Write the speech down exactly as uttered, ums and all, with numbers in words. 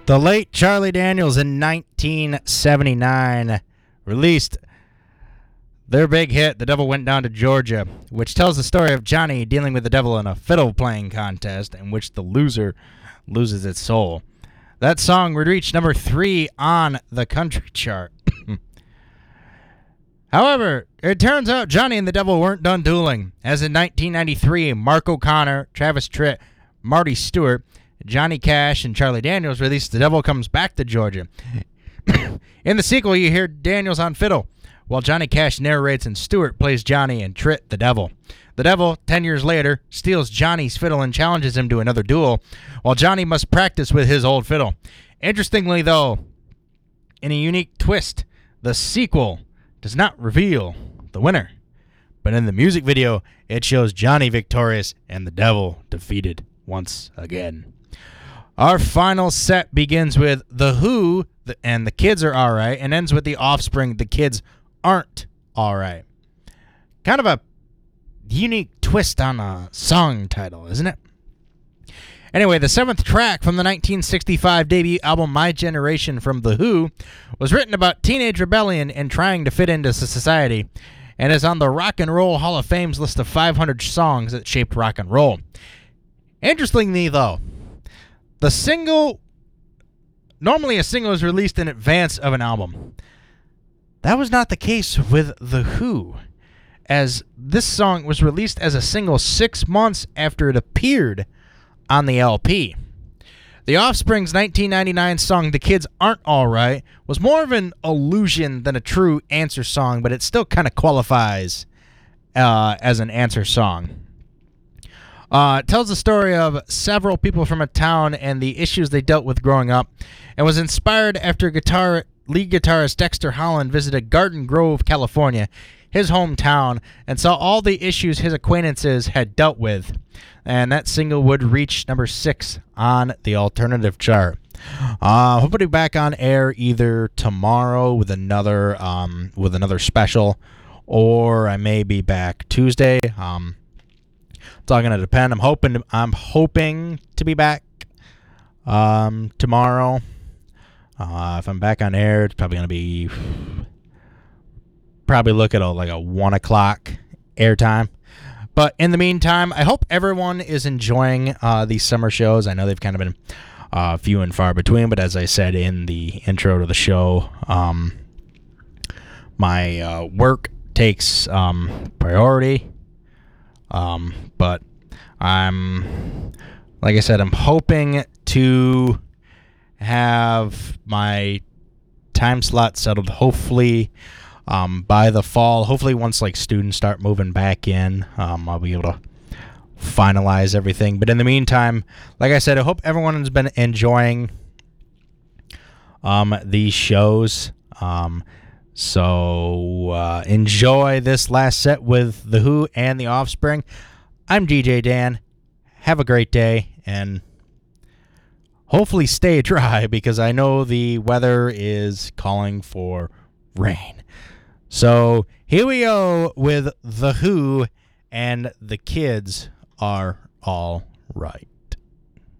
The late Charlie Daniels in nineteen seventy-nine released their big hit, The Devil Went Down to Georgia, which tells the story of Johnny dealing with the devil in a fiddle playing contest in which the loser loses its soul. That song would reach number three on the country chart. However, it turns out Johnny and the devil weren't done dueling, as in nineteen ninety-three, Mark O'Connor, Travis Tritt, Marty Stewart, Johnny Cash, and Charlie Daniels released The Devil Comes Back to Georgia. In the sequel, you hear Daniels on fiddle, while Johnny Cash narrates and Stewart plays Johnny and Tritt the devil. The devil, ten years later, steals Johnny's fiddle and challenges him to another duel, while Johnny must practice with his old fiddle. Interestingly, though, in a unique twist, the sequel does not reveal the winner, but in the music video, it shows Johnny victorious and the devil defeated once again. Our final set begins with The Who, and The Kids Are Alright, and ends with The Offspring, The Kids Aren't Alright. Kind of a unique twist on a song title, isn't it? Anyway, the seventh track from the nineteen sixty-five debut album My Generation from The Who was written about teenage rebellion and trying to fit into society, and is on the Rock and Roll Hall of Fame's list of five hundred songs that shaped rock and roll. Interestingly, though, the single, normally a single is released in advance of an album. That was not the case with The Who, as this song was released as a single six months after it appeared on the L P. The Offspring's nineteen ninety-nine song The Kids Aren't Alright was more of an allusion than a true answer song, but it still kind of qualifies uh, as an answer song. Uh, it tells the story of several people from a town and the issues they dealt with growing up, and was inspired after guitar lead guitarist Dexter Holland visited Garden Grove, California, his hometown, and saw all the issues his acquaintances had dealt with. And that single would reach number six on the alternative chart. Uh, hope to be back on air either tomorrow with another um, with another special, or I may be back Tuesday. Um, it's all gonna depend. I'm hoping to, I'm hoping to be back um, tomorrow. Uh, if I'm back on air, it's probably gonna be probably look at a, like a one o'clock airtime. But in the meantime, I hope everyone is enjoying uh, these summer shows. I know they've kind of been uh, few and far between, but as I said in the intro to the show, um, my uh, work takes um, priority. Um, but I'm, like I said, I'm hoping to have my time slot settled, hopefully Um, by the fall. Hopefully once like students start moving back in, um, I'll be able to finalize everything. But in the meantime, like I said, I hope everyone has been enjoying um, these shows. Um, so uh, enjoy this last set with The Who and The Offspring. I'm D J Dan. Have a great day, and hopefully stay dry, because I know the weather is calling for rain. So here we go with The Who and The Kids Are All Right.